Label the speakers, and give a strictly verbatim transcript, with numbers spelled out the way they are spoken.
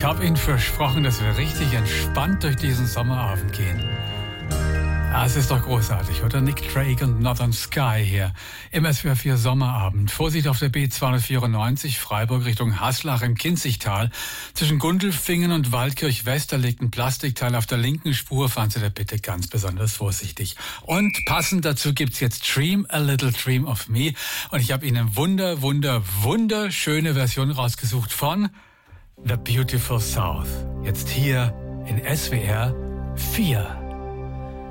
Speaker 1: habe Ihnen versprochen, dass wir richtig entspannt durch diesen Sommerabend gehen. Ja, es ist doch großartig, oder? Nick Drake und Northern Sky hier im S W R vier Sommerabend. Vorsicht auf der B zweihundertvierundneunzig, Freiburg Richtung Haslach im Kinzigtal. Zwischen Gundelfingen und Waldkirch West, da liegt ein Plastikteil auf der linken Spur. Fahren Sie da bitte ganz besonders vorsichtig. Und passend dazu gibt's jetzt Dream a Little Dream of Me. Und ich habe Ihnen eine wunder, wunder, wunderschöne Version rausgesucht von The Beautiful South. Jetzt hier in S W R vier.